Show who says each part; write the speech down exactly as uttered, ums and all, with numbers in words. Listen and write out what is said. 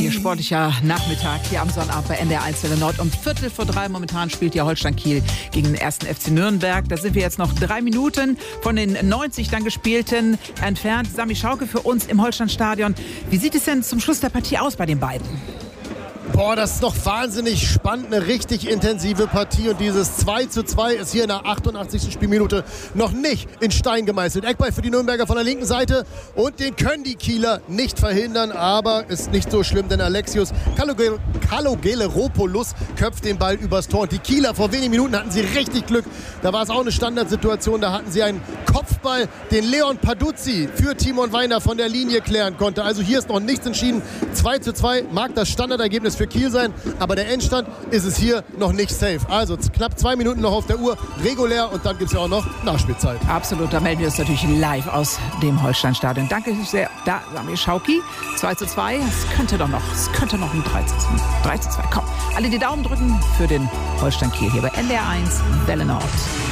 Speaker 1: Ihr sportlicher Nachmittag hier am Sonnabend bei N D R eins Welle Nord. Um Viertel vor drei momentan spielt ja Holstein Kiel gegen den ersten F C Nürnberg. Da sind wir jetzt noch drei Minuten von den neunzig dann gespielten entfernt. Sami Schauke für uns im Holsteinstadion. Wie sieht es denn zum Schluss der Partie aus bei den beiden?
Speaker 2: Boah, das ist doch wahnsinnig spannend, eine richtig intensive Partie und dieses zwei zu zwei ist hier in der achtundachtzigsten Spielminute noch nicht in Stein gemeißelt. Eckball für die Nürnberger von der linken Seite und den können die Kieler nicht verhindern, aber ist nicht so schlimm, denn Alexios Kalogeleropoulos köpft den Ball übers Tor und die Kieler vor wenigen Minuten hatten sie richtig Glück. Da war es auch eine Standardsituation, da hatten sie einen Kopfball, den Leon Paduzzi für Timon Weiner von der Linie klären konnte. Also hier ist noch nichts entschieden. zwei zu zwei mag das Standardergebnis für Kiel sein, aber der Endstand ist es hier noch nicht safe. Also knapp zwei Minuten noch auf der Uhr, regulär und dann gibt es ja auch noch Nachspielzeit.
Speaker 1: Absolut, da melden wir uns natürlich live aus dem Holsteinstadion. Danke sehr, da Sami Schauki. zwei zu zwei, es könnte doch noch, es könnte noch ein drei zu zwei kommen. Alle die Daumen drücken für den Holstein Kiel hier bei N D R eins Welle Nord.